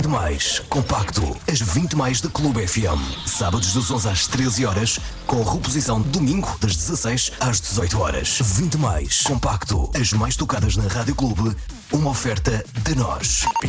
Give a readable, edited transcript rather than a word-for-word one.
20 mais compacto, as 20 mais da Clube FM. Sábados das 11 às 13 horas, com reposição domingo das 16 às 18 horas. 20 mais compacto, as mais tocadas na Rádio Clube, uma oferta de nós.